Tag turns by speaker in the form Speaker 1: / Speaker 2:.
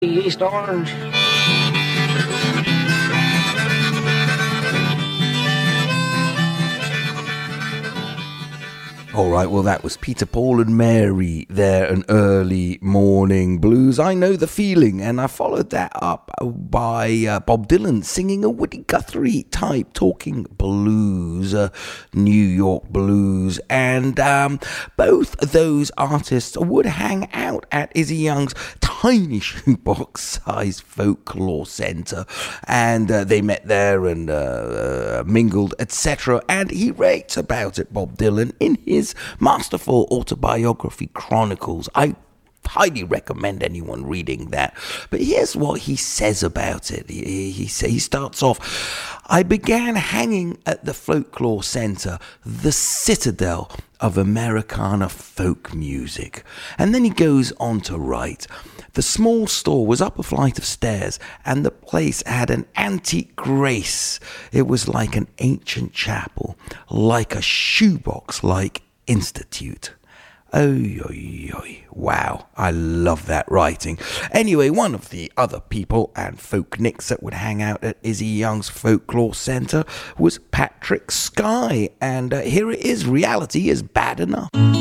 Speaker 1: East Orange.
Speaker 2: All right, well, that was Peter, Paul and Mary there, an early morning blues. I know the feeling, and I followed that up by Bob Dylan singing a Woody Guthrie type talking blues, New York blues. And both those artists would hang out at Izzy Young's tiny shoebox-sized folklore centre, and they met there and mingled, etc. And he writes about it, Bob Dylan, in his masterful autobiography Chronicles. I highly recommend anyone reading that. But here's what he says about it. He starts off, I began hanging at the Folklore Centre, the citadel of Americana folk music. And then he goes on to write, the small store was up a flight of stairs, and the place had an antique grace. It was like an ancient chapel, like a shoebox-like institute. Oy, oy, oy. Wow, I love that writing. Anyway, one of the other people and folk nicks that would hang out at Izzy Young's Folklore Centre was Patrick Sky, and here it is, Reality is Bad Enough.